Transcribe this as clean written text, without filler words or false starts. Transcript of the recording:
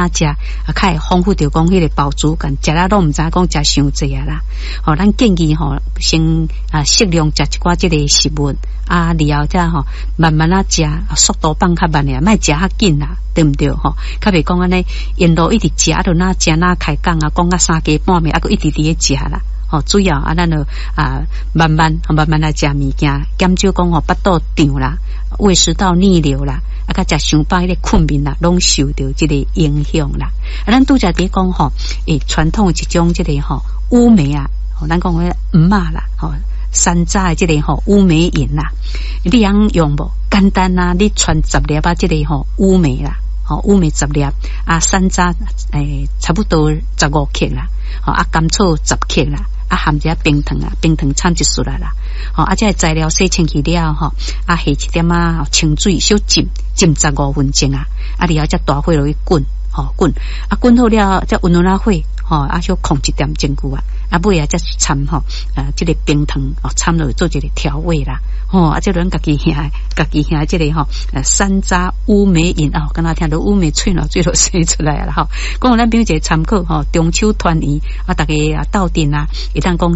哪食，较会丰富着讲迄个饱足感，食啦都毋知讲食伤济啊啦。咱建议先适量食一寡即个食物然后再慢慢食，速度放较慢咧，莫食较紧啦，对毋对较袂讲安尼沿路一直食，就哪食哪开讲讲到3更半暝，佫一直伫咧食啦。主要咱就慢慢来食物件，减少讲腹肚胀啦，胃食道逆流啦，甲食伤饱迄个困眠啦，拢受到即个影响啦。咱拄则伫讲传统一种即个乌梅咱讲迄毋嘛啦山楂的即个乌梅饮啦，你通用无？简单你传10粒即个乌梅啦，乌梅10粒山楂差不多15克啦，甘草10克啦。含一下冰糖冰糖掺一束啦，这材料洗清去了下一点清水小浸15分钟然后再大火落去滚滚滚好了再温热火小控1点钟久尾再掺这个冰糖掺落做一个调味啦这咱家己兄这个山楂乌梅饮刚才听到乌梅脆了水都生出来了讲咱比如一个参考中秋团圆大家斗阵会当讲